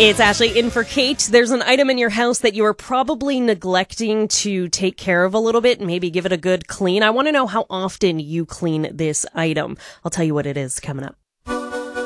It's Ashley in for Kate. There's an item in your house that you are probably neglecting to take care of a little bit and maybe give it a good clean. I want to know how often you clean this item. I'll tell you what it is coming up.